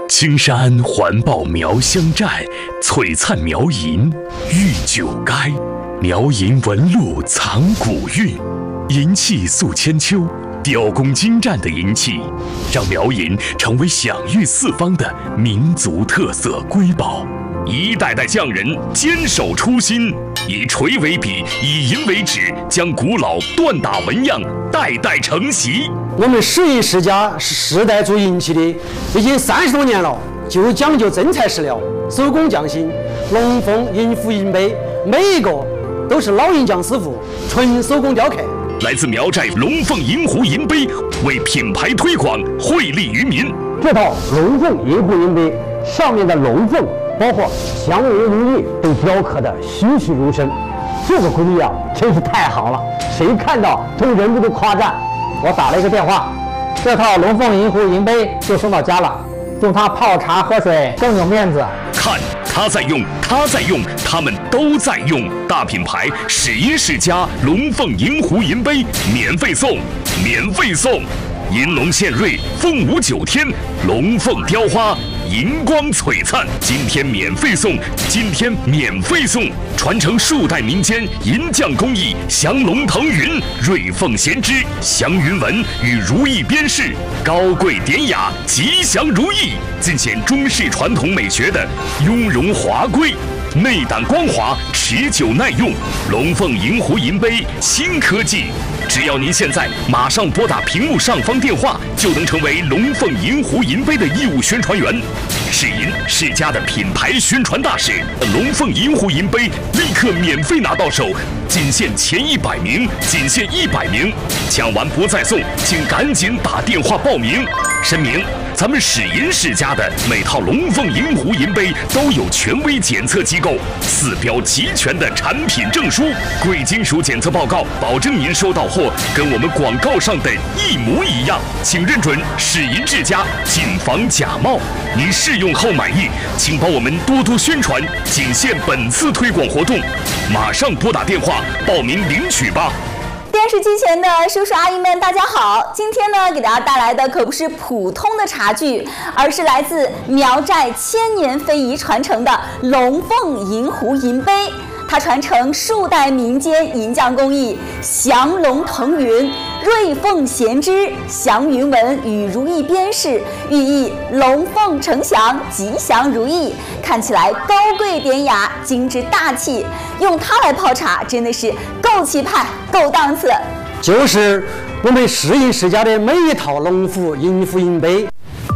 青山环抱苗乡寨，璀璨苗银玉九垓。苗银纹路藏古韵，银器塑千秋。雕工精湛的银器，让苗银成为享誉四方的民族特色瑰宝。一代代匠人坚守初心，以锤为笔，以银为纸，将古老锻打纹样代代承袭。 我们石银世家是世代做银器的，已经30多年了，就讲究真材实料，手工匠心。龙凤银壶银杯，每一个都是老银匠师傅纯手工雕刻。 来自苗寨龙凤银壶银杯，为品牌推广惠利于民。 这套龙凤银壶银杯上面的龙凤，包括祥云如意，被雕刻的栩栩如生。这个工艺啊，真是太好了，谁看到都忍不住夸赞。我打了一个电话，这套龙凤银壶银杯就送到家了，用它泡茶喝水更有面子。 看，他在用，他在用，他们都在用。大品牌史银世家龙凤银壶银杯免费送，免费送！银龙献瑞，凤舞9天，龙凤雕花，银光璀璨。今天免费送，今天免费送！传承数代民间银匠工艺，祥龙腾云，瑞凤衔枝，祥云纹与如意边饰，高贵典雅，吉祥如意，尽显中式传统美学的雍容华贵。内胆光滑，持久耐用。龙凤银壶银杯新科技，只要您现在马上拨打屏幕上方电话，就能成为龙凤银壶银杯的义务宣传员。史银世家的品牌宣传大使，龙凤银壶银杯立刻免费拿到手，仅限前100名，仅限100名，抢完不再送，请赶紧打电话报名。声明：咱们史银世家的每套龙凤银壶银杯都有权威检测机构4标齐全的产品证书、贵金属检测报告，保证您收到货跟我们广告上的一模一样。请认准史银世家，谨防假冒。您试用后满意，请帮我们多多宣传，仅限本次推广活动，马上拨打电话报名领取吧。 电视机前的叔叔阿姨们，大家好！今天呢，给大家带来的可不是普通的茶具，而是来自苗寨千年非遗传承的龙凤银壶银杯。它传承数代民间银匠工艺，祥龙腾云，瑞凤衔枝，祥云纹与如意边饰，寓意龙凤呈祥，吉祥如意，看起来高贵典雅，精致大气。用它来泡茶，真的是够气派，够档次。 就是我们石银世家的每一套龙凤银壶银杯，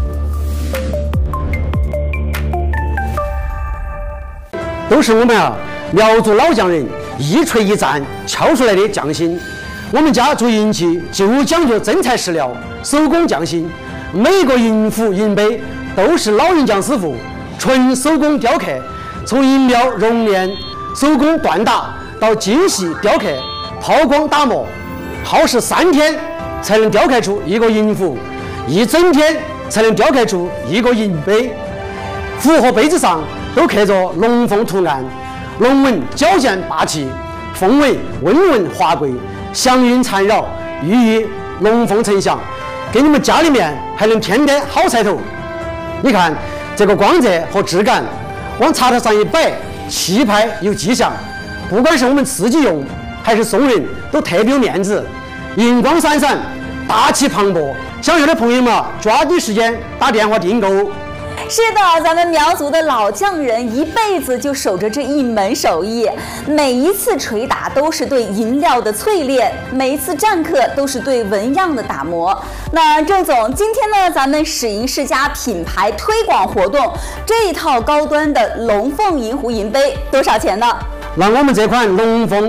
都是我们苗族老匠人一锤一钻敲出来的匠心。我们家做银器就讲究真材实料，手工匠心。每个银壶银杯都是老银匠师傅纯手工雕刻，从银料熔炼、手工锻打到精细雕刻、抛光打磨，耗时3天才能雕刻出一个银壶，1整天才能雕刻出一个银杯。壶和杯子上都刻着龙凤图案，龙纹矫健霸气，凤尾温润华贵，祥云缠绕，寓意龙凤呈祥，给你们家里面还能添点好彩头。你看这个光泽和质感，往茶台上一摆，气派又吉祥。不管是我们自己用还是送人，都特别有面子，银光闪闪，大气磅礴。想要的朋友们抓紧时间打电话订购。 是的，咱们苗族的老匠人一辈子就守着这一门手艺，每一次捶打都是对银料的淬炼，每一次篆刻都是对纹样的打磨。那郑总，今天呢，咱们史银世家品牌推广活动，这一套高端的龙凤银壶银杯多少钱呢？ 那我们这款龙凤